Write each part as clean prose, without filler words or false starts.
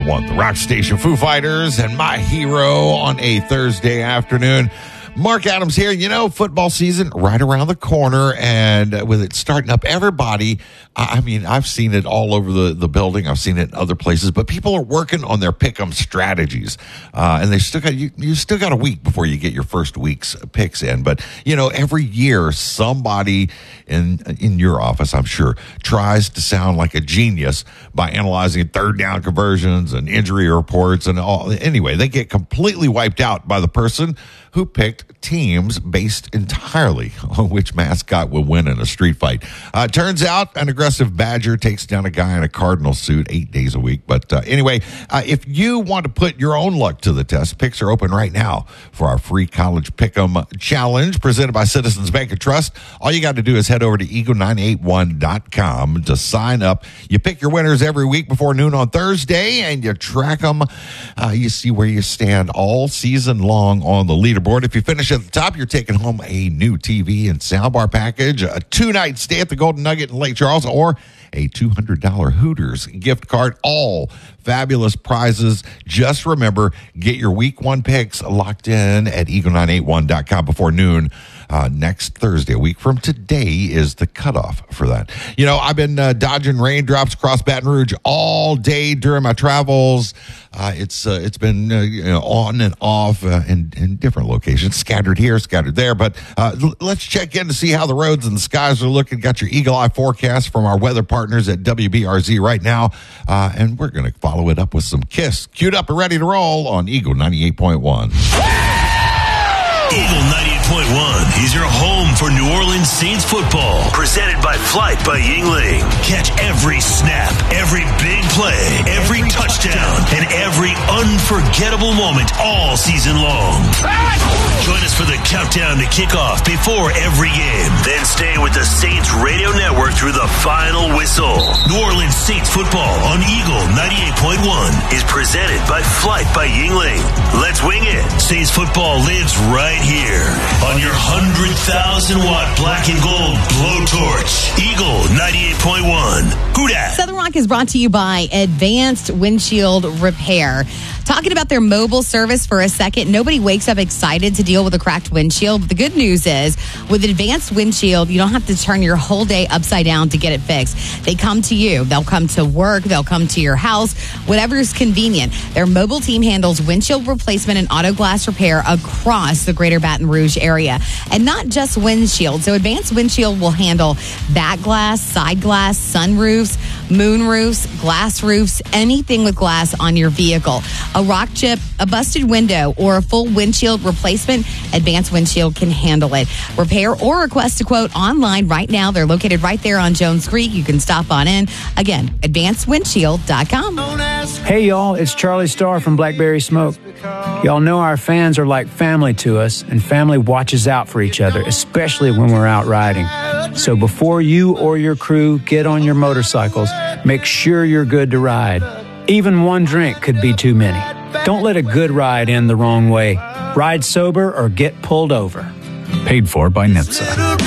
The Rock Station Foo Fighters and My Hero on a Thursday afternoon. Mark Adams here. You know, football season right around the corner, and with it starting up, everybody, I mean, I've seen it all over the building. I've seen it in other places, but people are working on their pick-em strategies, and they still got you still got a week before you get your first week's picks in. But you know, every year somebody in your office, I'm sure, tries to sound like a genius by analyzing third down conversions and injury reports and all. Anyway, they get completely wiped out by the person who picked teams based entirely on which mascot will win in a street fight. Turns out an aggressive badger takes down a guy in a cardinal suit 8 days a week. But anyway, if you want to put your own luck to the test, picks are open right now for our free college pick'em challenge presented by Citizens Bank and Trust. All you got to do is head over to eagle981.com to sign up. You pick your winners every week before noon on Thursday, and you track them. You see where you stand all season long on the leaderboard. If you finish at the top, you're taking home a new TV and soundbar package, a 2-night stay at the Golden Nugget in Lake Charles, or a $200 Hooters gift card. All fabulous prizes. Just remember, get your week one picks locked in at eagle981.com before noon. Next Thursday, a week from today, is the cutoff for that. You know, I've been dodging raindrops across Baton Rouge all day during my travels. It's been on and off in different locations, scattered here, scattered there. But let's check in to see how the roads and the skies are looking. Got your Eagle Eye forecast from our weather partners at WBRZ right now, and we're going to follow it up with some KISS. Queued up and ready to roll on Eagle 98.1. Eagle 98.1 is your home for New Orleans Saints football. Presented by Flight by Yingling. Catch every snap, every big play, every touchdown, and every unforgettable moment all season long. Join us for the countdown to kickoff before every game. Then stay with the Saints Radio Network through the final whistle. New Orleans Saints football on Eagle 98.1 is presented by Flight by Yingling. Let's wing it. Saints football lives right here on your 100,000-watt black and gold blowtorch. Eagle 98.1. Who dat? Southern Rock is brought to you by Advanced Windshield Repair. Talking about their mobile service for a second, nobody wakes up excited to deal with a cracked windshield. But the good news is, with Advanced Windshield, you don't have to turn your whole day upside down to get it fixed. They come to you. They'll come to work. They'll come to your house, whatever is convenient. Their mobile team handles windshield replacement and auto glass repair across the greater Baton Rouge area. And not just windshield. So Advanced Windshield will handle back glass, side glass, sunroofs, moon roofs, glass roofs, anything with glass on your vehicle. A rock chip, a busted window, or a full windshield replacement, Advanced Windshield can handle it. Repair or request a quote online right now. They're located right there on Jones Creek. You can stop on in. Again, advancedwindshield.com. Hey, y'all, it's Charlie Starr from Blackberry Smoke. Y'all know our fans are like family to us, and family watches out for each other, especially when we're out riding. So before you or your crew get on your motorcycles, make sure you're good to ride. Even one drink could be too many. Don't let a good ride end the wrong way. Ride sober or get pulled over. Paid for by NHTSA.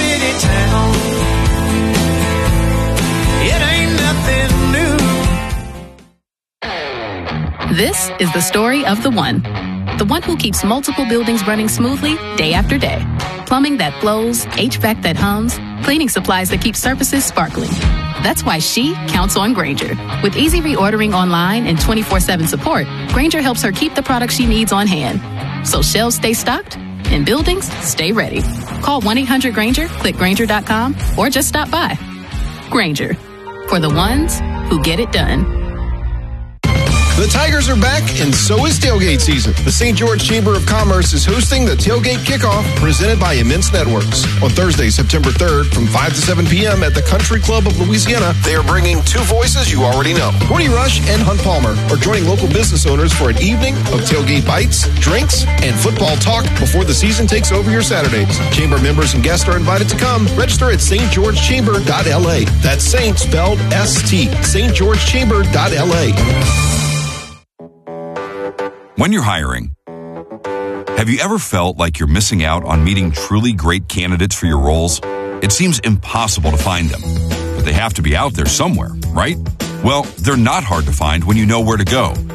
This is the story of the one who keeps multiple buildings running smoothly day after day. Plumbing that flows, HVAC that hums, cleaning supplies that keep surfaces sparkling. That's why she counts on Grainger. With easy reordering online and 24/7 support, Grainger helps her keep the products she needs on hand. So shelves stay stocked and buildings stay ready. Call 1-800-GRAINGER, click Grainger.com, or just stop by. Grainger, for the ones who get it done. The Tigers are back, and so is tailgate season. The St. George Chamber of Commerce is hosting the Tailgate Kickoff presented by Immense Networks. On Thursday, September 3rd, from 5 to 7 p.m. at the Country Club of Louisiana, they are bringing two voices you already know. Woody Rush and Hunt Palmer are joining local business owners for an evening of tailgate bites, drinks, and football talk before the season takes over your Saturdays. Chamber members and guests are invited to come. Register at stgeorgechamber.la. That's Saint spelled S-T. stgeorgechamber.la. When you're hiring, have you ever felt like you're missing out on meeting truly great candidates for your roles? It seems impossible to find them, but they have to be out there somewhere, right? Well, they're not hard to find when you know where to go.